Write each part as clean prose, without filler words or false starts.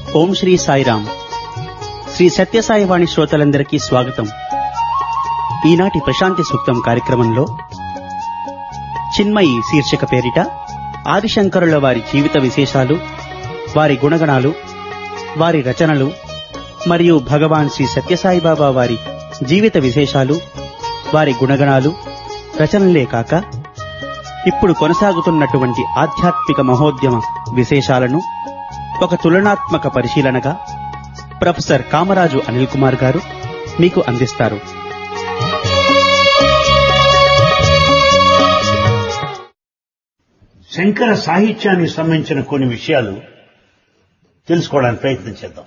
ఓం శ్రీ సాయిరాం. శ్రీ సత్యసాయివాణి శ్రోతలందరికీ స్వాగతం. ఈనాటి ప్రశాంతి సూక్తం కార్యక్రమంలో చిన్మయి శీర్షిక పేరిట ఆదిశంకరుల వారి జీవిత విశేషాలు, వారి గుణగణాలు, వారి రచనలు మరియు భగవాన్ శ్రీ సత్యసాయిబాబా వారి జీవిత విశేషాలు, వారి గుణగణాలు, రచనలే కాక ఇప్పుడు కొనసాగుతున్నటువంటి ఆధ్యాత్మిక మహోద్యమ విశేషాలను ఒక తులనాత్మక పరిశీలనగా ప్రొఫెసర్ కామరాజు అనిల్ కుమార్ గారు మీకు అందిస్తారు. శంకర సాహిత్యానికి సంబంధించిన కొన్ని విషయాలు తెలుసుకోవడానికి ప్రయత్నం చేద్దాం.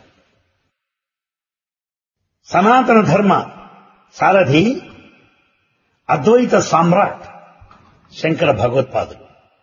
సనాతన ధర్మ సారథి, అద్వైత సామ్రాట్ శంకర భగవత్పాదులు.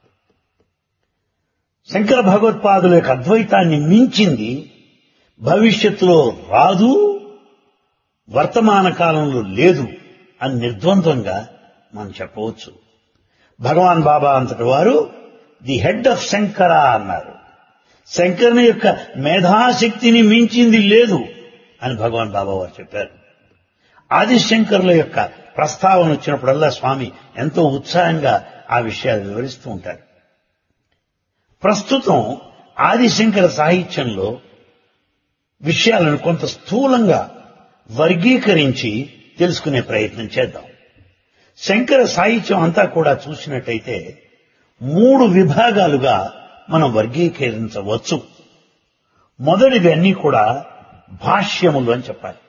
శంకర భగవత్పాదుల యొక్క అద్వైతాన్ని మించింది భవిష్యత్తులో రాదు, వర్తమాన కాలంలో లేదు అని నిర్ద్వంద్వంగా మనం చెప్పవచ్చు. భగవాన్ బాబా అంతటి వారు ది హెడ్ ఆఫ్ శంకర అన్నారు. శంకరుని యొక్క మేధాశక్తిని మించింది లేదు అని భగవాన్ బాబా వారు చెప్పారు. ఆదిశంకరుల యొక్క ప్రస్తావన వచ్చినప్పుడల్లా స్వామి ఎంతో ఉత్సాహంగా ఆ విషయాలు వివరిస్తూ ఉంటారు. ప్రస్తుతం ఆదిశంకర సాహిత్యంలో విషయాలను కొంత స్థూలంగా వర్గీకరించి తెలుసుకునే ప్రయత్నం చేద్దాం. శంకర సాహిత్యం అంతా కూడా చూసినట్టయితే 3 విభాగాలుగా మనం వర్గీకరించవచ్చు. మొదటిది అన్నీ కూడా భాష్యములు అని చెప్పాలి.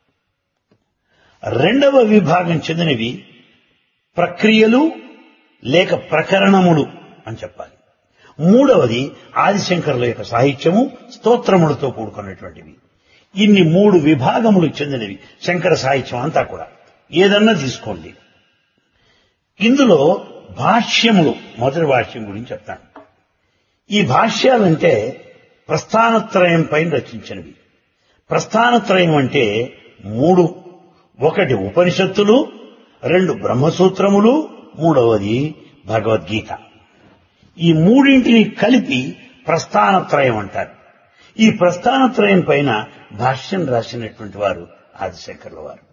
రెండవ విభాగం చెందినవి ప్రక్రియలు లేక ప్రకరణములు అని చెప్పాలి. మూడవది ఆదిశంకరుల యొక్క సాహిత్యము, స్తోత్రములతో కూడుకున్నటువంటివి. ఇన్ని 3 విభాగములకు చెందినవి శంకర సాహిత్యం అంతా కూడా. ఏదన్నా తీసుకోండి. ఇందులో భాష్యములు, మొదటి భాష్యం గురించి చెప్తాను. ఈ భాష్యాలంటే ప్రస్థానత్రయం పైన రచించినవి. ప్రస్థానత్రయం అంటే 3: 1 ఉపనిషత్తులు, 2 బ్రహ్మసూత్రములు, 3వది భగవద్గీత. ఈ మూడింటిని కలిపి ప్రస్థానత్రయం అంటారు. ఈ ప్రస్థానత్రయం పైన భాష్యం రాసినటువంటి వారు ఆదిశంకరుల వారు.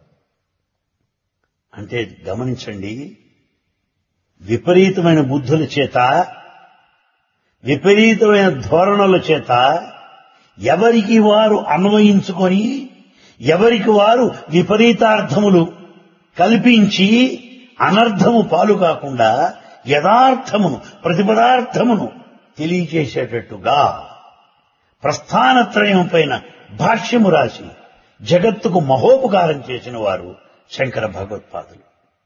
అంటే గమనించండి, విపరీతమైన బుద్ధుల చేత, విపరీతమైన ధోరణుల చేత ఎవరికి వారు అన్వయించుకొని, ఎవరికి వారు విపరీతార్థములు కల్పించి అనర్థము పాలు కాకుండా యథార్థమును, ప్రతిపదార్థమును తెలియచేసేటట్టుగా ప్రస్థానత్రయం పైన భాష్యము రాసి జగత్తుకు మహోపకారం చేసిన వారు శంకర భగవత్పాదులు.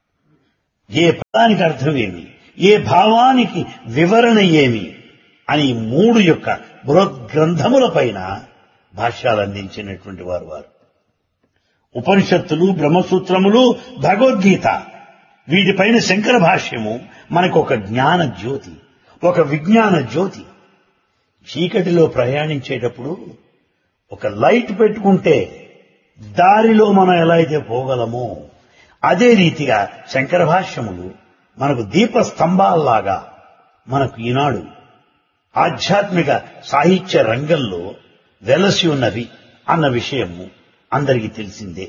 ఏ పదానికి అర్థమేమి, ఏ భావానికి వివరణ ఏమి అని 3 యొక్క బృహద్గ్రంథముల పైన భాష్యాలు అందించినటువంటి వారు. ఉపనిషత్తులు, బ్రహ్మసూత్రములు, భగవద్గీత, వీటిపైన శంకర భాష్యము మనకు ఒక జ్ఞాన జ్యోతి, ఒక విజ్ఞాన జ్యోతి. చీకటిలో ప్రయాణించేటప్పుడు ఒక లైట్ పెట్టుకుంటే దారిలో మనం ఎలా అయితే పోగలమో అదే రీతిగా శంకర భాష్యములు మనకు దీపస్తంభాల్లాగా మనకు ఈనాడు ఆధ్యాత్మిక సాహిత్య రంగంలో వెలసి ఉన్నవి అన్న విషయము అందరికీ తెలిసిందే.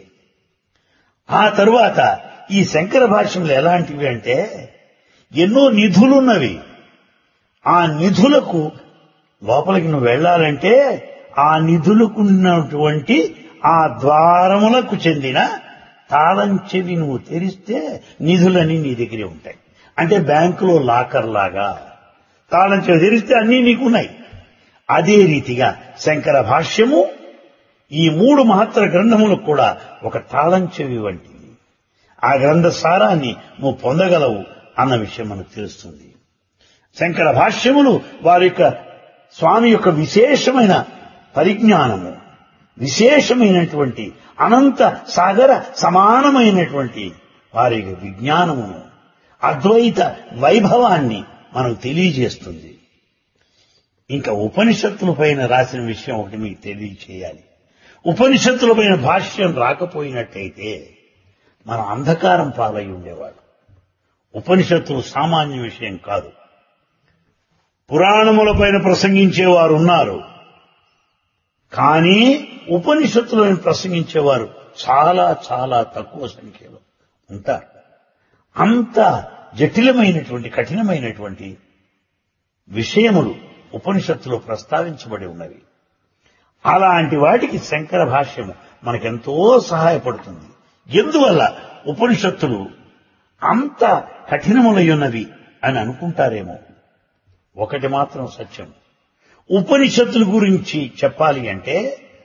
ఆ తరువాత ఈ శంకర భాష్యములు ఎలాంటివి అంటే ఎన్నో నిధులున్నవి. ఆ నిధులకు లోపలికి నువ్వు వెళ్లాలంటే ఆ నిధులకున్నటువంటి ఆ ద్వారములకు చెందిన తాళం చెవి నువ్వు తెరిస్తే నిధులన్నీ నీ దగ్గరే ఉంటాయి. అంటే బ్యాంకులో లాకర్ లాగా తాళం చెవి తెరిస్తే అన్నీ నీకున్నాయి. అదే రీతిగా శంకర భాష్యము ఈ 3 మహత్తర గ్రంథములకు కూడా ఒక తాళం చెవి వంటిది. ఆ గ్రంథ సారాన్ని నువ్వు పొందగలవు అన్న విషయం మనకు తెలుస్తుంది. శంకర భాష్యములు వారి యొక్క స్వామి యొక్క విశేషమైన పరిజ్ఞానము, విశేషమైనటువంటి అనంత సాగర సమానమైనటువంటి వారి విజ్ఞానమును, అద్వైత వైభవాన్ని మనకు తెలియజేస్తుంది. ఇంకా ఉపనిషత్తుల పైన రాసిన విషయం ఒకటి మీకు తెలియచేయాలి. ఉపనిషత్తుల పైన భాష్యం రాకపోయినట్టయితే మన అంధకారం పాలై ఉండేవాడు. ఉపనిషత్తులు సామాన్య విషయం కాదు. పురాణములపైన ప్రసంగించేవారు ఉన్నారు. కానీ ఉపనిషత్తులను ప్రసంగించేవారు చాలా చాలా తక్కువ సంఖ్యలో ఉంటారు. అంత జటిలమైనటువంటి కఠినమైనటువంటి విషయములు ఉపనిషత్తులో ప్రస్తావించబడి ఉన్నవి. అలాంటి వాటికి శంకర భాష్యము మనకెంతో సహాయపడుతుంది. ఎందువల్ల ఉపనిషత్తులు అంత కఠినములయ్యున్నవి అని అనుకుంటారేమో. ఒకటి మాత్రం సత్యం, ఉపనిషత్తుల గురించి చెప్పాలి అంటే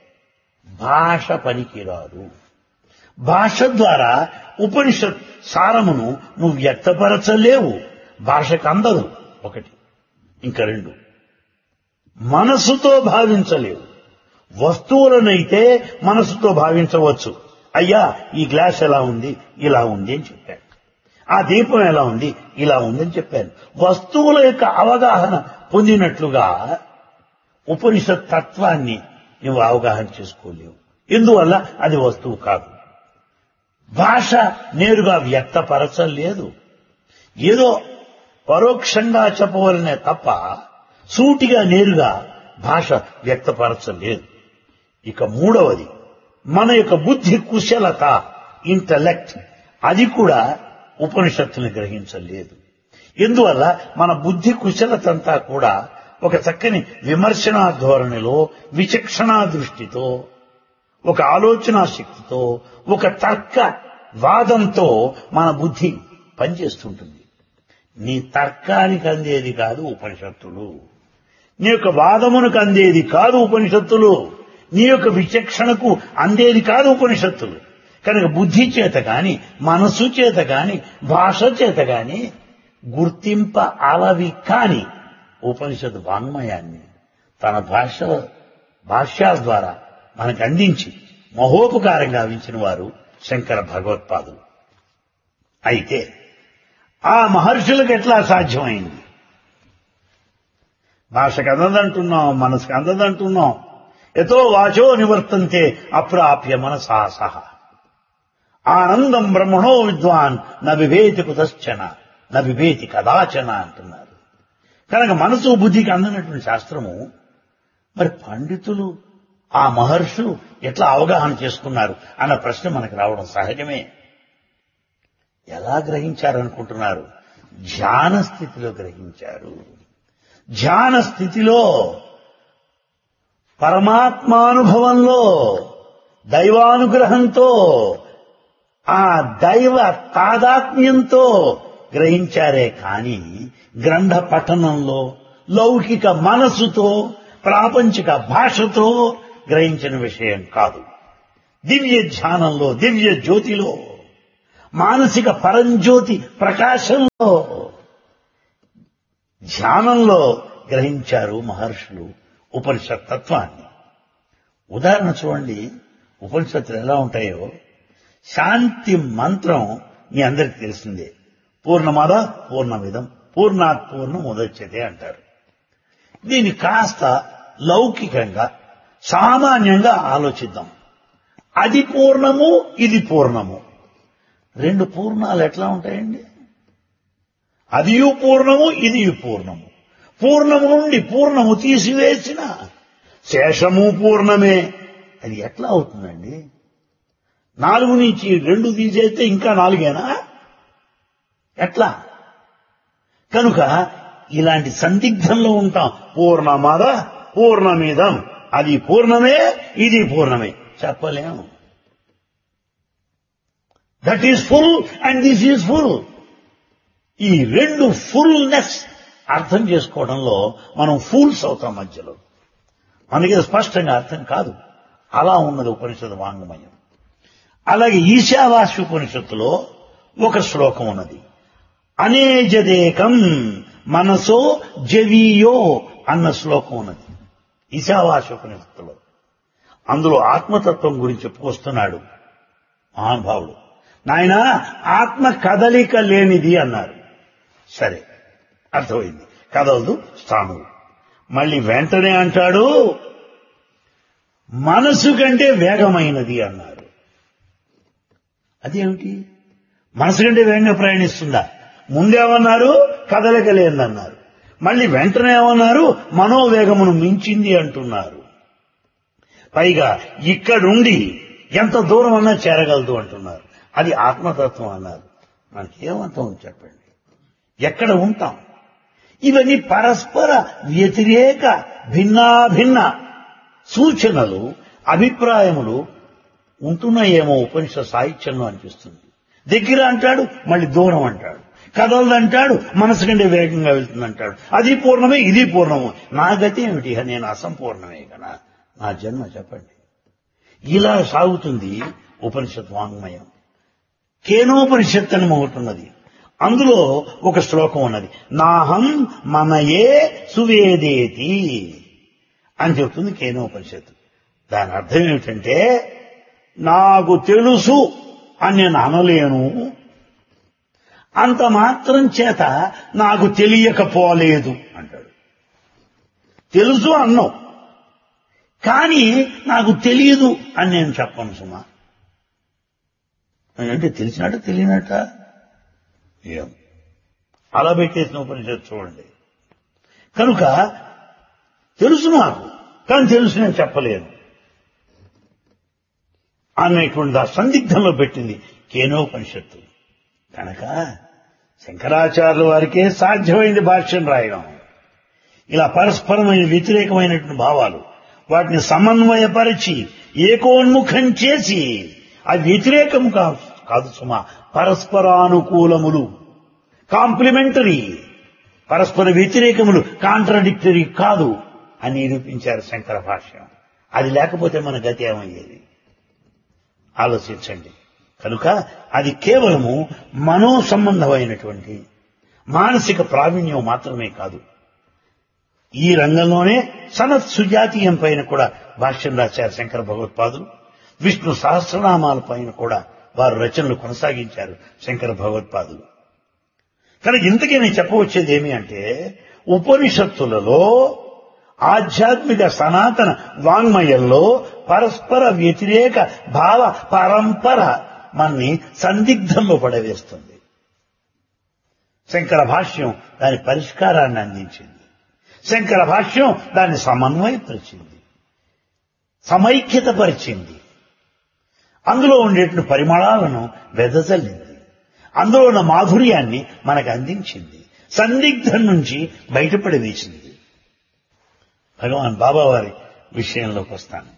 భాష పనికిరాదు. భాష ద్వారా ఉపనిషత్ సారమును నువ్వు వ్యక్తపరచలేవు, భాషకు అందదు. ఒకటి. ఇంకా రెండు, మనసుతో భావించలేవు. వస్తువులనైతే మనసుతో భావించవచ్చు. అయ్యా ఈ గ్లాస్ ఎలా ఉంది, ఇలా ఉంది అని చెప్పాను. ఆ దీపం ఎలా ఉంది, ఇలా ఉందని చెప్పాను. వస్తువుల యొక్క అవగాహన పొందినట్లుగా ఉపనిషత్ తత్వాన్ని నువ్వు అవగాహన చేసుకోలేవు. ఎందువల్ల అది వస్తువు కాదు. భాష నేరుగా వ్యక్తపరచలేదు. ఏదో పరోక్షంగా చెప్పవలనే తప్ప సూటిగా నేరుగా భాష వ్యక్తపరచలేదు. ఇక మూడవది, మన యొక్క బుద్ధి కుశలత, ఇంటలెక్ట్, అది కూడా ఉపనిషత్తుని గ్రహించలేదు. ఎందువల్ల మన బుద్ధి కుశలతంతా కూడా ఒక చక్కని విమర్శనా ధోరణిలో, విచక్షణా దృష్టితో, ఒక ఆలోచనా శక్తితో, ఒక తర్క వాదంతో మన బుద్ధి పనిచేస్తుంటుంది. నీ తర్కానికి అందేది కాదు ఉపనిషత్తులు, నీ యొక్క వాదమునకు అందేది కాదు ఉపనిషత్తులు, నీ యొక్క విచక్షణకు అందేది కాదు ఉపనిషత్తులు. కనుక బుద్ధి చేత కాని, మనసు చేత కాని, భాష చేత కాని గుర్తింప అలవి కాని ఉపనిషత్ వాంగ్మయాన్ని తన భాష్యాల ద్వారా మనకు అందించి మహోపకారంగా వించిన వారు శంకర భగవత్పాదులు. అయితే ఆ మహర్షులకు ఎట్లా సాధ్యమైంది? భాషకు అందదంటున్నాం, మనసుకు అందదంటున్నాం. యతో వాచో నివర్తంతే అప్రాప్య మనసా సహ ఆనందం బ్రహ్మణో విద్వాన్ నవిభేతి కుతశ్చన నవిభేతి కదాచన అంటున్నారు. కనుక మనసు బుద్ధికి అందనటువంటి శాస్త్రము మరి పండితులు, ఆ మహర్షులు ఎట్లా అవగాహన చేసుకున్నారు అన్న ప్రశ్న మనకు రావడం సహజమే. ఎలా గ్రహించారనుకుంటున్నారు? ధ్యాన స్థితిలో గ్రహించారు. ధ్యాన స్థితిలో, పరమాత్మానుభవంలో, దైవానుగ్రహంతో, ఆ దైవ తాదాత్మ్యంతో గ్రహించారే కాని గ్రంథ పఠనంలో లౌకిక మనసుతో, ప్రాపంచిక భాషతో గ్రహించిన విషయం కాదు. దివ్య ధ్యానంలో, దివ్య జ్యోతిలో, మానసిక పరంజ్యోతి ప్రకాశంలో, ధ్యానంలో గ్రహించారు మహర్షులు ఉపనిషత్ తత్వాన్ని. ఉదాహరణ చూడండి, ఉపనిషత్తులు ఎలా ఉంటాయో. శాంతి మంత్రం మీ అందరికీ తెలిసిందే. పూర్ణమాద పూర్ణమిదం పూర్ణాత్ పూర్ణం ఉదచ్యతే అంటారు. దీన్ని కాస్త లౌకికంగా సామాన్యంగా ఆలోచిద్దాం. అది పూర్ణము, ఇది పూర్ణము. రెండు పూర్ణాలు ఎట్లా ఉంటాయండి? అదియు పూర్ణము, ఇది పూర్ణము. పూర్ణము నుండి పూర్ణము తీసివేసిన శేషము పూర్ణమే. అది ఎట్లా అవుతుందండి? 4 నుంచి 2 తీసేస్తే ఇంకా 4ఏనా? ఎట్లా? కనుక ఇలాంటి సందిగ్ధంలో ఉంటాం. పూర్ణమాద పూర్ణమిదం, అది పూర్ణమే, ఇది పూర్ణమే చెప్పలేము. That is full and this is full. ఈ రెండు ఫుల్నెస్ అర్థం చేసుకోవడంలో మనం ఫూల్స్ అవుతాం మధ్యలో. మనకి స్పష్టంగా అర్థం కాదు. అలా ఉన్నది ఉపనిషత్ వాంగ్మయం. అలాగే ఈశావాస్య ఉపనిషత్తులో ఒక శ్లోకం ఉన్నది. అనేజదేకం మనసో జవీయో అన్న శ్లోకం ఉన్నది ఈశావాస్య ఉపనిషత్తులో. అందులో ఆత్మతత్వం గురించి చెప్పుకొస్తున్నాడు మహానుభావుడు. నాయన, ఆత్మ కదలిక లేనిది అన్నారు. సరే, అర్థమైంది. కదలదు, స్థానువు. మళ్ళీ వెంటనే అంటాడు మనసు కంటే వేగమైనది అన్నారు. అదేమిటి? మనసు కంటే వేగంగా ప్రయాణిస్తుందా? ముందేమన్నారు? కదలిక లేదన్నారు. మళ్ళీ వెంటనే ఏమన్నారు? మనోవేగమును మించింది అంటున్నారు. పైగా ఇక్కడుండి ఎంత దూరం అన్నా చేరగలదు అంటున్నారు. అది ఆత్మతత్వం అన్నారు. మనకేమంతం చెప్పండి, ఎక్కడ ఉంటాం? ఇవన్నీ పరస్పర వ్యతిరేక భిన్నాభిన్న సూచనలు, అభిప్రాయములు ఉంటున్నాయేమో ఉపనిషత్ సాహిత్యంలో అనిపిస్తుంది. దగ్గర అంటాడు, మళ్ళీ దూరం అంటాడు, కదలదంటాడు, మనసు కంటే వేగంగా వెళ్తుందంటాడు. అది పూర్ణమే, ఇది పూర్ణము. నా గతి ఏమిటి? నేను అసంపూర్ణమే కదా నా జన్మ, చెప్పండి. ఇలా సాగుతుంది ఉపనిషత్ వాంగ్మయం. కేనోపనిషత్ అని ఒకటి ఉన్నది. అందులో ఒక శ్లోకం ఉన్నది, నాహం మనయే సువేదేతి అని చెప్తుంది కేనోపనిషత్తు. దాని అర్థం ఏమిటంటే, నాకు తెలుసు అని నేను అనలేను, అంత మాత్రం చేత నాకు తెలియకపోలేదు అంటాడు. తెలుసు అన్నావు, కానీ నాకు తెలియదు అని నేను చెప్పను సుమా. అంటే తెలిసినట్ట తెలియనట్ట ఏం అలా పెట్టేసిన ఉపనిషత్తు చూడండి. కనుక తెలుసు నాకు, కానీ తెలుసు నేను చెప్పలేను అనేటువంటి సందిగ్ధంలో పెట్టింది కేనోపనిషత్తు. కనుక శంకరాచార్యుల వారికే సాధ్యమైంది భాష్యం రాయడం. ఇలా పరస్పరమైన వ్యతిరేకమైనటువంటి భావాలు వాటిని సమన్వయపరిచి ఏకోన్ముఖం చేసి, అది వ్యతిరేకం కాదు సుమా, పరస్పరానుకూలములు, కాంప్లిమెంటరీ. పరస్పర వ్యతిరేకములు, కాంట్రడిక్టరీ కాదు అని నిరూపించారు శంకర భాష్యం. అది లేకపోతే మన గతి ఏమయ్యేది ఆలోచించండి. కనుక అది కేవలము మనో సంబంధమైనటువంటి మానసిక ప్రావీణ్యం మాత్రమే కాదు. ఈ రంగంలోనే సనత్ సుజాతీయం పైన కూడా భాష్యం రాశారు శంకర భగవత్పాదులు. విష్ణు సహస్రనామాల పైన కూడా వారు రచనలు కొనసాగించారు శంకర భగవత్పాదులు. కనుక ఇంతకీ నేను చెప్పవచ్చేది ఏమి అంటే, ఉపనిషత్తులలో ఆధ్యాత్మిక సనాతన వాంగ్మయంలో పరస్పర వ్యతిరేక భావ పరంపర మనని సందిగ్ధంలో పడవేస్తుంది. శంకర భాష్యం దాని పరిష్కారాన్ని అందించింది. శంకర భాష్యం దాన్ని సమన్వయపరిచింది, సమైక్యతపరిచింది. అందులో ఉండేటువంటి పరిమళాలను వెదజల్లింది, అందులో ఉన్న మాధుర్యాన్ని మనకు అందించింది, సందిగ్ధం నుంచి బయటపడి వేసింది. భగవాన్ బాబా వారి విషయంలోకి వస్తాను.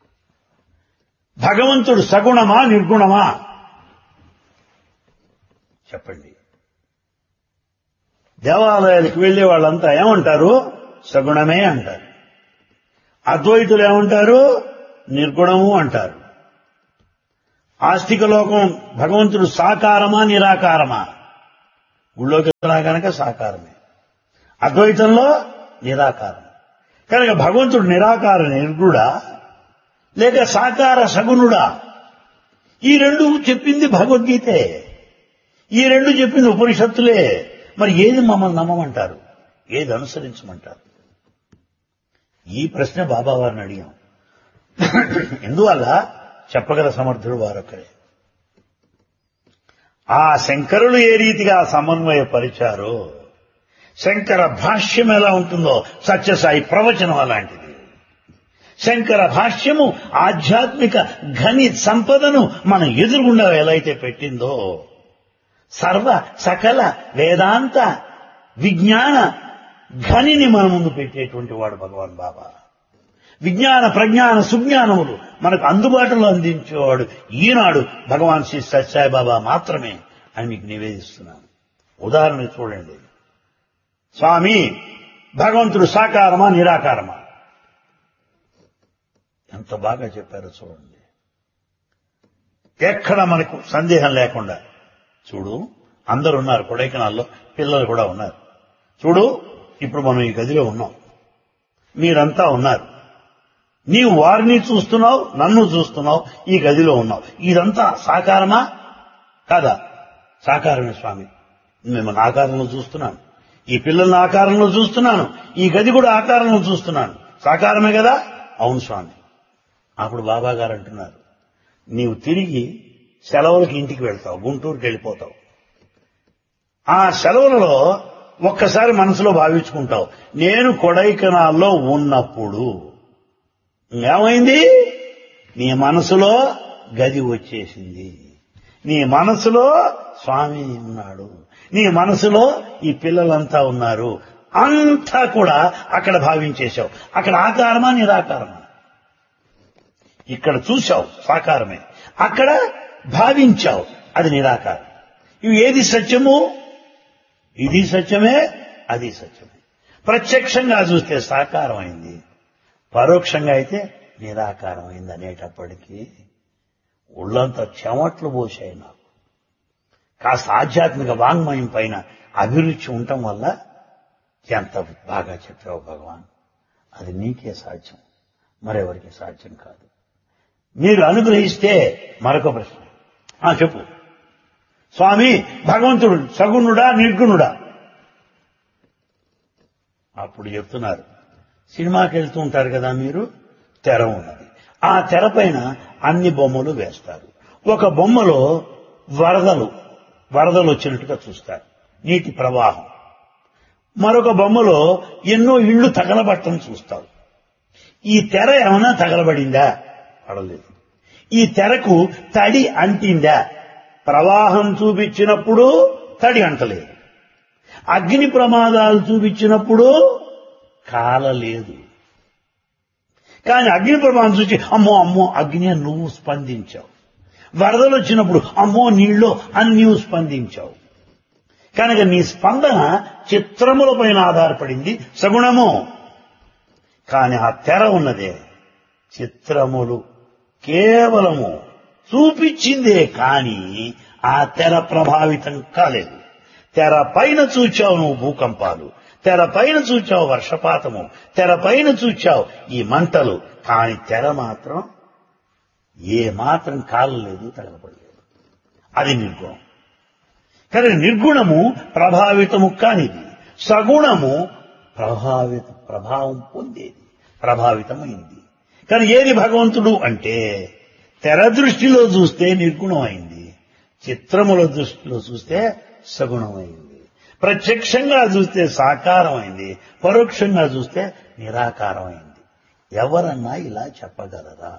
భగవంతుడు సగుణమా నిర్గుణమా చెప్పండి. దేవాలయాలకు వెళ్లే వాళ్ళంతా ఏమంటారు? సగుణమే అంటారు. అద్వైతులు ఏమంటారు? నిర్గుణము అంటారు. ఆస్తిక లోకం భగవంతుడు సాకారమా నిరాకారమా? గుళ్ళోకి వెళ్తున్నా కనుక సాకారమే, అద్వైతంలో నిరాకారం. కనుక భగవంతుడు నిరాకార నిర్గుడా లేక సాకార సగుణుడా? ఈ రెండు చెప్పింది భగవద్గీతే, ఈ రెండు చెప్పింది ఉపనిషత్తులే. మరి ఏది మమ్మల్ని నమ్మమంటారు, ఏది అనుసరించమంటారు? ఈ ప్రశ్న బాబా వారిని అడిగాం. ఎందువల్ల చెప్పగల సమర్థుడు వారొక్కరే. ఆ శంకరులు ఏ రీతిగా సమన్వయపరిచారో, శంకర భాష్యం ఎలా ఉంటుందో సత్యసాయి ప్రవచనం అలాంటిది. శంకర భాష్యము ఆధ్యాత్మిక ఘని సంపదను మన ఎదురుగుండా ఎలా అయితే పెట్టిందో, సర్వ సకల వేదాంత విజ్ఞాన ఘనిని మన ముందు పెట్టేటువంటి వాడు భగవాన్ బాబా. విజ్ఞాన ప్రజ్ఞాన సుజ్ఞానములు మనకు అందుబాటులో అందించేవాడు ఈనాడు భగవాన్ శ్రీ సత్యసాయిబాబా మాత్రమే అని మీకు నివేదిస్తున్నాను. ఉదాహరణ చూడండి. స్వామి, భగవంతుడు సాకారమా నిరాకారమా? ఎంత బాగా చెప్పారో చూడండి. ఎక్కడ మనకు సందేహం లేకుండా. చూడు, అందరూ ఉన్నారు కొడైకెనాల్లో, పిల్లలు కూడా ఉన్నారు. చూడు, ఇప్పుడు మనం ఈ గదిలో ఉన్నాం, మీరంతా ఉన్నారు. నీవు వారిని చూస్తున్నావు, నన్ను చూస్తున్నావు, ఈ గదిలో ఉన్నావు. ఇదంతా సాకారమా కాదా? సాకారమే స్వామి. మిమ్మల్ని ఆకారంలో చూస్తున్నాను, ఈ పిల్లల్ని ఆకారంలో చూస్తున్నాను, ఈ గది కూడా ఆకారంలో చూస్తున్నాను. సాకారమే కదా? అవును స్వామి. అప్పుడు బాబా గారు అంటున్నారు, నీవు తిరిగి సెలవులకి ఇంటికి వెళ్తావు, గుంటూరుకి వెళ్ళిపోతావు. ఆ సెలవులలో ఒక్కసారి మనసులో భావించుకుంటావు, నేను కొడైకెనాల్లో ఉన్నప్పుడు ఏమైంది? నీ మనసులో గది వచ్చేసింది, నీ మనసులో స్వామి ఉన్నాడు, నీ మనసులో ఈ పిల్లలంతా ఉన్నారు, అంతా కూడా అక్కడ భావించేశావు. అక్కడ ఆకారమా నిరాకారమా? ఇక్కడ చూశావు సాకారమే, అక్కడ భావించావు అది నిరాకారం. ఇవి ఏది సత్యము? ఇది సత్యమే, అది సత్యమే. ప్రత్యక్షంగా చూస్తే సాకారం అయింది, పరోక్షంగా అయితే నిరాకారం అయింది అనేటప్పటికీ ఒళ్ళంతా చెమట్లు పోసాయి నాకు. కాస్త ఆధ్యాత్మిక వాంగ్మయం పైన అభిరుచి ఉండటం వల్ల ఎంత బాగా చెప్పావు భగవాన్, అది నీకే సాధ్యం, మరెవరికి సాధ్యం కాదు. మీరు అనుగ్రహిస్తే మరొక ప్రశ్న. చెప్పు స్వామి, భగవంతుడు సగుణుడా నిర్గుణుడా? అప్పుడు చెప్తున్నారు, సినిమాకి వెళ్తూ ఉంటారు కదా మీరు, తెర ఉన్నది, ఆ తెర పైన అన్ని బొమ్మలు వేస్తారు. ఒక బొమ్మలో వరదలు వచ్చినట్టుగా చూస్తారు, నీటి ప్రవాహం. మరొక బొమ్మలో ఎన్నో ఇళ్లు తగలబట్టం చూస్తావు. ఈ తెర ఏమైనా తగలబడిందా? పడలేదు. ఈ తెరకు తడి అంటిందా? ప్రవాహం చూపించినప్పుడు తడి అంటలేదు, అగ్ని ప్రమాదాలు చూపించినప్పుడు కాలలేదు. కానీ అగ్ని ప్రమాదం చూసి అమ్మో అమ్మో అగ్ని అని నువ్వు స్పందించావు, వరదలు వచ్చినప్పుడు అమ్మో నీళ్ళు అని నీవు స్పందించావు. కనుక నీ స్పందన చిత్రముల పైన ఆధారపడింది, సగుణము. కానీ ఆ తెర ఉన్నదే చిత్రములు కేవలము చూపించిందే, కానీ ఆ తెర ప్రభావితం కాలేదు. తెర పైన చూచావు నువ్వు భూకంపాలు, తెర పైన చూచావు వర్షపాతము, తెర పైన చూచావు ఈ మంటలు, కానీ తెర మాత్రం ఏ మాత్రం కాలలేదు, తగలపడలేదు. అది నిర్గుణం. కానీ నిర్గుణము ప్రభావితము కానిది, సగుణము ప్రభావం పొందేది, ప్రభావితమైంది. కానీ ఏది భగవంతుడు అంటే తెర దృష్టిలో చూస్తే నిర్గుణం అయింది, చిత్రముల దృష్టిలో చూస్తే సగుణమైంది, ప్రత్యక్షంగా చూస్తే సాకారమైంది, పరోక్షంగా చూస్తే నిరాకారమైంది. ఎవరన్నా ఇలా చెప్పగలరా?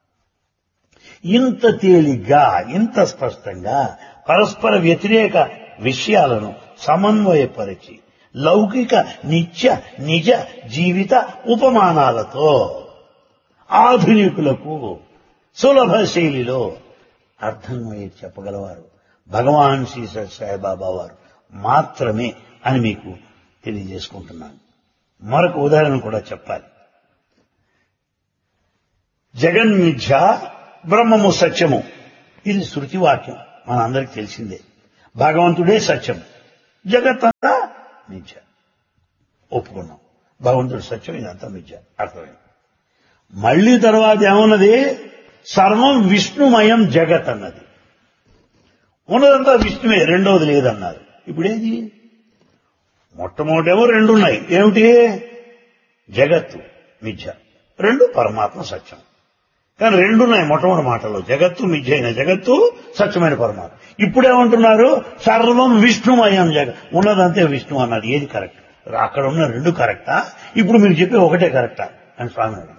ఇంత తేలిగ్గా, ఇంత స్పష్టంగా పరస్పర వ్యతిరేక విషయాలను సమన్వయపరిచి లౌకిక నిత్య నిజ జీవిత ఉపమానాలతో ఆధునికులకు సులభ శైలిలో అర్థమయ్యే చెప్పగలవారు భగవాన్ శ్రీ సాయిబాబా వారు మాత్రమే అని మీకు తెలియజేసుకుంటున్నాను. మరొక ఉదాహరణ కూడా చెప్పాలి. జగన్మిథ్య, బ్రహ్మము సత్యము, ఇది శృతి వాక్యం, మనందరికీ తెలిసిందే. భగవంతుడే సత్యం, జగత్తంతా మిథ్య. ఒప్పుకున్నాం, భగవంతుడు సత్యం, ఇదంతా మిథ్య, అర్థమైంది. మళ్లీ తర్వాత ఏమన్నది? సర్వం విష్ణుమయం జగత్ అన్నది. ఉన్నదంతా విష్ణువే, రెండవది లేదన్నారు. ఇప్పుడేది? మొట్టమొదటేమో రెండున్నాయి. ఏమిటి? జగత్తు మిథ్య, రెండు పరమాత్మ సత్యం. కానీ రెండున్నాయి మొట్టమొదటి మాటలో, జగత్తు మిథ్య అయిన జగత్తు, సత్యమైన పరమాత్మ. ఇప్పుడేమంటున్నారు? సర్వం విష్ణుమయం జగత్, ఉన్నదంతే విష్ణు అన్నారు. ఏది కరెక్ట్? అక్కడ ఉన్న రెండు కరెక్టా, ఇప్పుడు మీరు చెప్పే ఒకటే కరెక్టా అని స్వామి అడిగారు.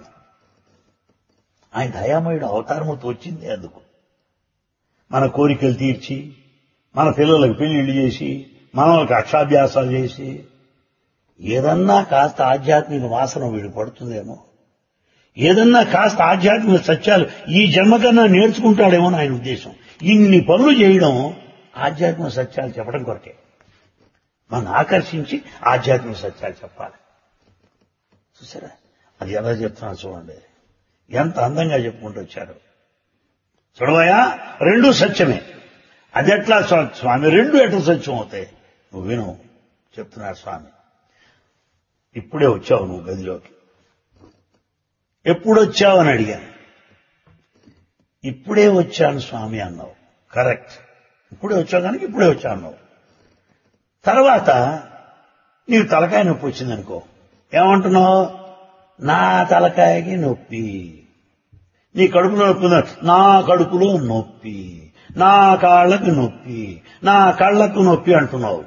ఆయన దయామయుడు అవతారముతో వచ్చింది అందుకు. మన కోరికలు తీర్చి, మన పిల్లలకు పెళ్లిళ్ళు చేసి, మనకి అక్షాభ్యాసాలు చేసి, ఏదన్నా కాస్త ఆధ్యాత్మిక వాసన వీడు పడుతుందేమో, ఏదన్నా కాస్త ఆధ్యాత్మిక సత్యాలు ఈ జన్మకన్నా నేర్చుకుంటాడేమో అని ఆయన ఉద్దేశం. ఇన్ని పనులు చేయడం ఆధ్యాత్మిక సత్యాలు చెప్పడం కొరకే. మనం ఆకర్షించి ఆధ్యాత్మిక సత్యాలు చెప్పాలి. చూసారా అది ఎలా చెప్తున్నా చూడండి, ఎంత అందంగా చెప్పుకుంటూ వచ్చారు. చూడవయా, రెండు సత్యమే. అది ఎట్లా స్వామి, రెండు ఎట్లా సత్యం అవుతాయి? నువ్వు విను, చెప్తున్నారు స్వామి. ఇప్పుడే వచ్చావు నువ్వు గదిలోకి, ఎప్పుడొచ్చావు అని అడిగాను. ఇప్పుడే వచ్చాను స్వామి అన్నావు. కరెక్ట్, ఇప్పుడే వచ్చావు కనుక ఇప్పుడే వచ్చావు అన్నావు. తర్వాత నీకు తలకాయ నొప్పి వచ్చిందనుకో, ఏమంటున్నావు? నా తలకాయకి నొప్పి. నీ కడుపులో నొప్పి, నా కడుపులో నొప్పి, నా కాళ్ళకి నొప్పి, నా కళ్ళకు నొప్పి అంటున్నావు.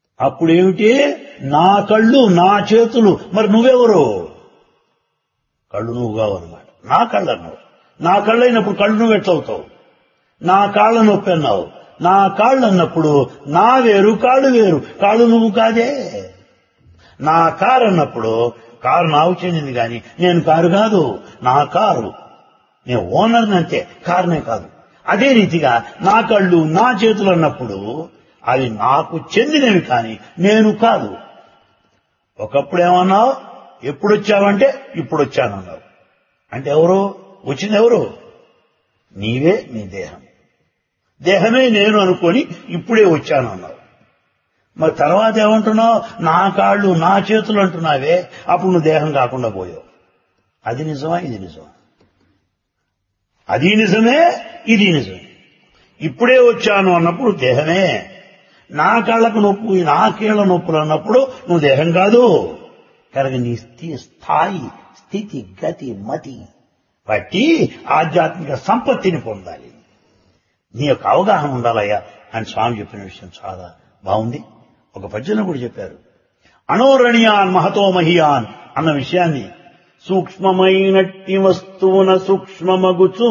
అప్పుడేమిటి? నా కళ్ళు, నా చేతులు, మరి నువ్వెవరు? కళ్ళు నువ్వు కావన్నమాట. నా కళ్ళు అన్నావు. నా కళ్ళు అయినప్పుడు కళ్ళు నువ్వు ఎట్లవుతావు? నా కాళ్ళ నొప్పి అన్నావు. నా కాళ్ళు అన్నప్పుడు నా వేరు కాళ్ళు వేరు, కాళ్ళు నువ్వు కాదే. నా కారు అన్నప్పుడు కారు నాకు చెందింది కానీ నేను కారు కాదు. నా కారు, నేను ఓనర్ని అంతే, కారునే కాదు. అదే రీతిగా నా కళ్ళు నా చేతులు అన్నప్పుడు అవి నాకు చెందినవి కానీ నేను కాదు. ఒకప్పుడు ఏమన్నావు? ఎప్పుడొచ్చావంటే ఇప్పుడు వచ్చానన్నావు. అంటే ఎవరు వచ్చింది? ఎవరు? నీవే, నీ దేహం. దేహమే నేను అనుకొని ఇప్పుడే వచ్చాను అన్నావు. మరి తర్వాత ఏమంటున్నావు? నా కాళ్ళు నా చేతులు అంటున్నావే, అప్పుడు నువ్వు దేహం కాకుండా పోయావు. అది నిజమా? ఇది నిజమా? అది నిజమే, ఇది నిజమే. ఇప్పుడే వచ్చాను అన్నప్పుడు దేహమే. నా కాళ్లకు నొప్పి, నా కీళ్ల నొప్పులు అన్నప్పుడు నువ్వు దేహం కాదు. కనుక నీ స్థాయి, స్థితి, గతి, మతి బట్టి ఆధ్యాత్మిక సంపత్తిని పొందాలి. నీ యొక్క అవగాహన ఉండాలయ్యా అని స్వామి చెప్పిన విషయం చాలా బాగుంది. ఒక పద్యంలో కూడా చెప్పారు, అణోరణీయాన్ మహతో మహియాన్ అన్న విషయాన్ని. సూక్ష్మమైనట్టి వస్తువున సూక్ష్మమగుచూ,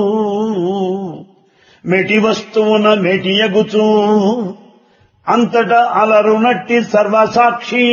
మెటి వస్తువున మెటియగుచూ, అంతటా అలరునట్టి సర్వసాక్షి,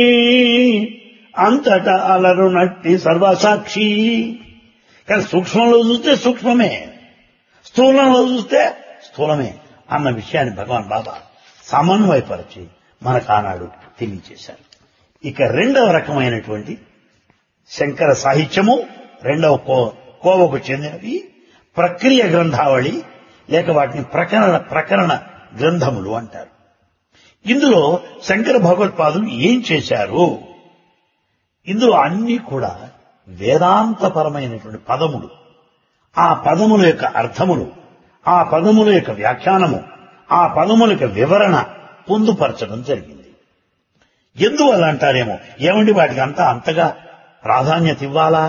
అంతటా అలరునట్టి సర్వసాక్షి. కానీ సూక్ష్మంలో చూస్తే సూక్ష్మమే, స్థూలంలో చూస్తే స్థూలమే అన్న విషయాన్ని భగవాన్ బాబా సమన్వయపరిచి మనకు ఆనాడు తెలియచేశారు. ఇక రెండవ రకమైనటువంటి శంకర సాహిత్యము, రెండవ కోవకు చెందినవి ప్రక్రియ గ్రంథావళి, లేక వాటిని ప్రకరణ గ్రంథములు అంటారు. ఇందులో శంకర భగవత్పాదులు ఏం చేశారు? ఇందులో అన్ని కూడా వేదాంతపరమైనటువంటి పదములు, ఆ పదముల యొక్క అర్థములు, ఆ పదముల యొక్క వ్యాఖ్యానము, ఆ పదముల యొక్క వివరణ పొందుపరచడం జరిగింది. ఎందువల్ల అంటారేమో, ఏమండి వాటికి అంతగా ప్రాధాన్యత ఇవ్వాలా?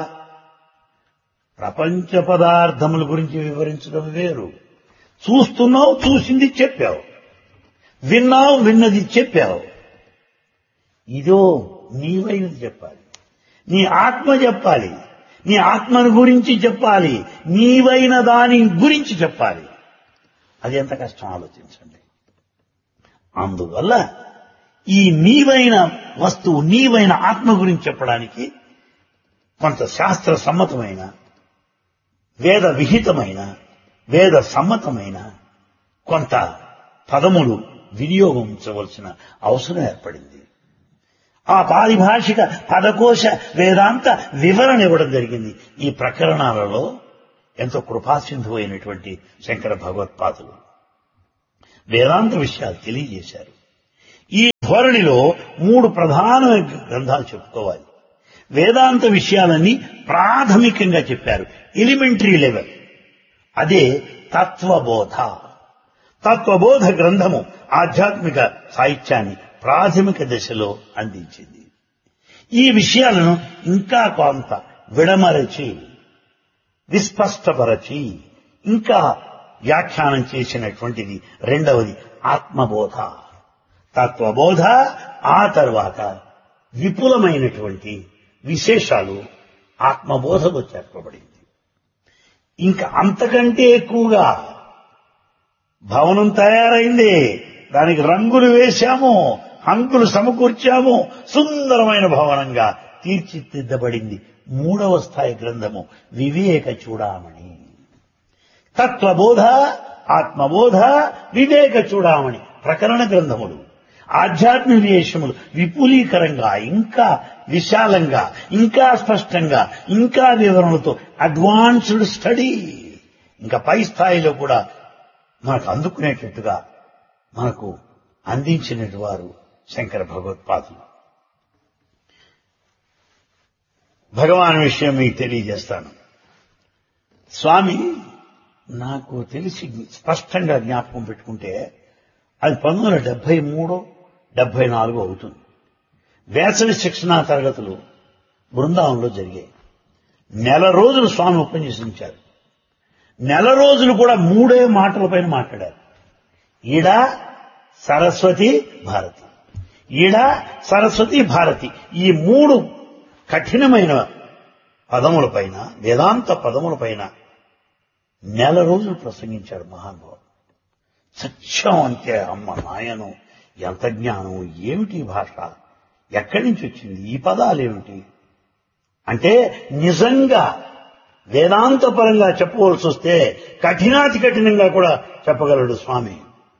ప్రపంచ పదార్థముల గురించి వివరించడం వేరు. చూస్తున్నావు, చూసింది చెప్పావు, విన్నావు, విన్నది చెప్పావు. ఇదో నీవైనది చెప్పాలి, నీ ఆత్మ చెప్పాలి, నీ ఆత్మను గురించి చెప్పాలి, నీవైన దాని గురించి చెప్పాలి. అది ఎంత కష్టం ఆలోచించండి. అందువల్ల ఈ నీవైన వస్తువు, నీవైన ఆత్మ గురించి చెప్పడానికి కొంత శాస్త్ర సమ్మతమైన, వేద విహితమైన, వేద సమ్మతమైన కొంత పదములు వినియోగించవలసిన అవసరం ఏర్పడింది. ఆ పారిభాషిక పదకోశ వేదాంత వివరణ ఇవ్వడం జరిగింది. ఈ ప్రకరణాలలో ఎంతో కృపాసింధు అయినటువంటి శంకర భగవత్పాదులు వేదాంత విషయాలు తెలియజేశారు. ఈ ధోరణిలో 3 ప్రధానమైన గ్రంథాలు చెప్పుకోవాలి. వేదాంత విషయాలన్నీ ప్రాథమికంగా చెప్పారు, ఎలిమెంటరీ లెవెల్. అదే తత్వబోధ. తత్వబోధ గ్రంథము ఆధ్యాత్మిక సాహిత్యాన్ని ప్రాథమిక దశలో అందించింది. ఈ విషయాలను ఇంకా కొంత విడమరచి, విస్పష్టపరచి, ఇంకా వ్యాఖ్యానం చేసినటువంటిది రెండవది ఆత్మబోధ. తత్వబోధ, ఆ తర్వాత విపులమైనటువంటి విశేషాలు ఆత్మబోధలో చేర్చబడింది. ఇంకా అంతకంటే ఎక్కువగా భవనం తయారైంది, దానికి రంగులు వేశాము, హంగులు సమకూర్చాము, సుందరమైన భవనంగా తీర్చిదిద్దబడింది. 3వ స్థాయి గ్రంథము వివేక చూడామణి. తత్వబోధ, ఆత్మబోధ, వివేక చూడామణి ప్రకరణ గ్రంథములు. ఆధ్యాత్మిక విషయములు విపులీకరంగా, ఇంకా విశాలంగా, ఇంకా స్పష్టంగా, ఇంకా వివరణలతో అడ్వాన్స్డ్ స్టడీ, ఇంకా పై స్థాయిలో కూడా మనకు అందుకునేటట్టుగా మనకు అందించినటువంటి వారు శంకర భగవత్పాదులు. భగవాన్ విషయం మీకు తెలియజేస్తాను. స్వామి నాకు తెలిసి స్పష్టంగా జ్ఞాపకం పెట్టుకుంటే అది 1973, 74 అవుతుంది. వేసవి శిక్షణా తరగతులు బృందావనంలో జరిగాయి. 1 నెల రోజులు స్వామి ఉపన్యసించారు. 1 నెల రోజులు కూడా 3 మాటలపైన మాట్లాడారు. ఈడ సరస్వతి భారతి, ఈడ సరస్వతి భారతి, ఈ 3 కఠినమైన పదములపైన, వేదాంత పదములపైన నెల రోజులు ప్రసంగించాడు మహానుభావుడు. సత్యం అంటే అమ్మ నాయను, ఎంత జ్ఞానం, ఏమిటి భాష, ఎక్కడి నుంచి వచ్చింది, ఈ పదాలేమిటి అంటే నిజంగా వేదాంత పరంగా చెప్పవలసి వస్తే కఠినాతి కఠినంగా కూడా చెప్పగలడు స్వామి.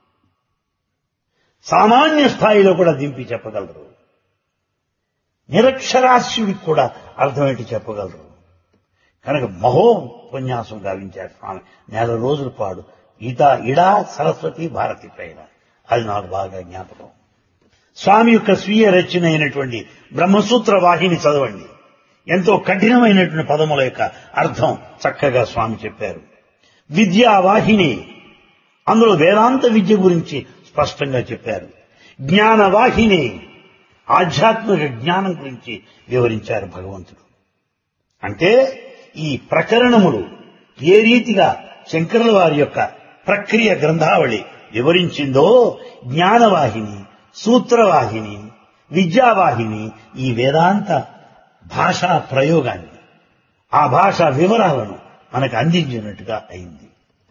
సామాన్య స్థాయిలో కూడా దింపి చెప్పగలరు. నిరక్షరాస్యుడికి కూడా అర్థమేంటి చెప్పగలరు. కనుక మహోపన్యాసం గావించాడు స్వామి. నెల రోజుల పాడు ఇడా సరస్వతి భారతి పైన. అది నాకు బాగా జ్ఞాపకం. స్వామి యొక్క స్వీయ రచన అయినటువంటి బ్రహ్మసూత్ర వాహిని చదవండి. ఎంతో కఠినమైనటువంటి పదముల యొక్క అర్థం చక్కగా స్వామి చెప్పారు. విద్యా వాహిని, అందులో వేదాంత విద్య గురించి స్పష్టంగా చెప్పారు. జ్ఞానవాహిని, ఆధ్యాత్మిక జ్ఞానం గురించి వివరించారు భగవంతుడు. అంటే ఈ ప్రకరణములు ఏ రీతిగా శంకరుల వారి యొక్క ప్రక్రియ గ్రంథావళి వివరించిందో, జ్ఞానవాహిని, సూత్రవాహిని, విద్యావాహిని ఈ వేదాంత భాషా ప్రయోగాన్ని, ఆ భాషా వివరాలను మనకు అందించినట్టుగా అయింది.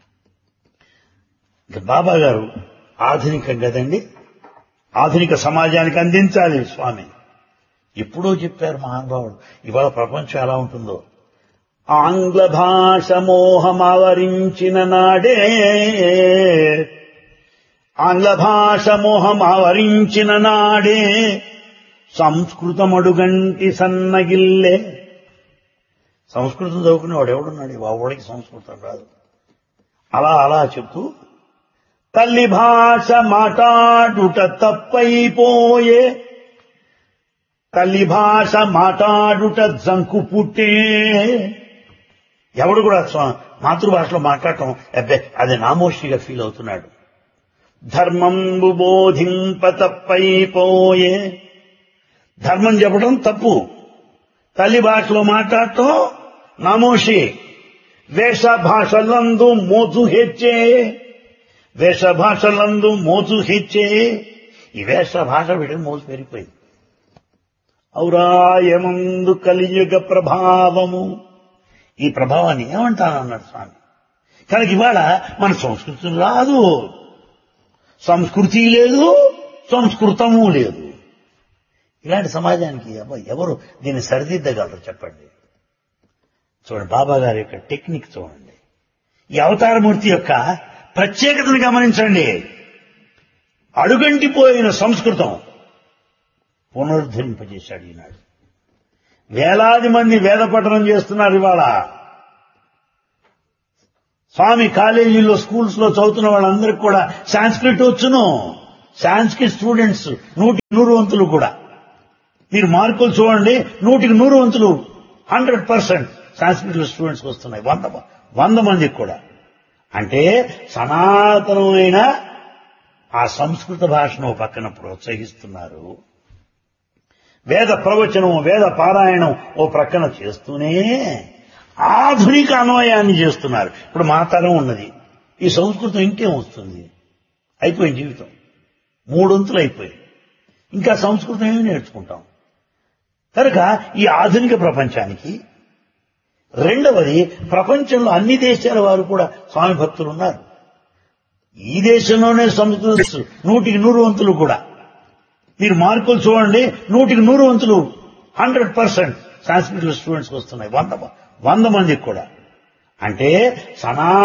బాబా గారు ఆధునికం కదండి, ఆధునిక సమాజానికి అందించాలి స్వామి. ఎప్పుడో చెప్పారు మహానుభావుడు. ఇవాళ ప్రపంచం ఎలా ఉంటుందో. ఆంగ్ల భాష మోహమావరించిన నాడే, ఆంగ్ల భాష మోహమావరించిన నాడే సంస్కృతమడుగంటి సన్నగిల్లే. సంస్కృతం చదువుకునే వాడు ఎవడున్నాడు? వాడికి సంస్కృతం రాదు. అలా అలా చెప్తూ తల్లి భాష మాట్లాడుట తప్పైపోయే, తల్లి భాష మాట్లాడుట జంకు పుట్టే. ఎవడు కూడా మాతృభాషలో మాట్లాడటం అబ్బే అది నామోషిగా ఫీల్ అవుతున్నాడు. ధర్మంబు బోధింప తప్పైపోయే, ధర్మం చెప్పడం తప్పు, తల్లి భాషలో మాట్లాడటం నామోషి. వేష భాషలందు మోజు హెచ్చే, వేష భాషలందు మోజు హెచ్చే. ఈ వేష భాష వీటికి మోజు పెరిగిపోయింది. ఔరాయమందు కలియుగ ప్రభావము, ఈ ప్రభావాన్ని ఏమంటానన్నాడు స్వామి. కనుక ఇవాళ మన సంస్కృతి రాదు, సంస్కృతి లేదు, సంస్కృతము లేదు. ఇలాంటి సమాజానికి ఎవరు దీన్ని సరిదిద్దగలరు చెప్పండి. చూడండి బాబా గారి యొక్క టెక్నిక్ చూడండి. ఈ అవతారమూర్తి యొక్క ప్రత్యేకతను గమనించండి. అడుగంటిపోయిన సంస్కృతం పునరుద్ధరింపజేశాడు ఈనాడు. వేలాది మంది వేద పఠనం చేస్తున్నారు ఇవాళ. స్వామి కాలేజీల్లో, స్కూల్స్ లో చదువుతున్న వాళ్ళందరికీ కూడా సాంస్క్రిట్ వచ్చును. సాంస్క్రిట్ స్టూడెంట్స్ 100 వంతులు కూడా. మీరు మార్కులు చూడండి, 100 వంతులు 100% సాంస్క్రిట్ స్టూడెంట్స్కి వస్తున్నాయి. 100 మందికి కూడా. అంటే సనాతనమైన ఆ సంస్కృత భాషను పక్కన ప్రోత్సహిస్తున్నారు. వేద ప్రవచనం, వేద పారాయణం ఓ ప్రక్కన చేస్తూనే ఆధునిక అన్వయాన్ని చేస్తున్నారు. ఇప్పుడు మా తరం ఉన్నది, ఈ సంస్కృతం ఇంకేం వస్తుంది? అయిపోయింది జీవితం, 3 వంతులు అయిపోయి. ఇంకా సంస్కృతం ఏమి నేర్చుకుంటాం? కనుక ఈ ఆధునిక ప్రపంచానికి రెండవది, ప్రపంచంలో అన్ని దేశాల వారు కూడా స్వామి భక్తులు ఉన్నారు. ఈ దేశంలోనే సంస్కృత 100 వంతులు కూడా. మీరు మార్కులు చూడండి, 100 వంతులు 100% సాంస్క్రిట్ స్టూడెంట్స్కి వస్తున్నాయి. 100 మందికి కూడా. అంటే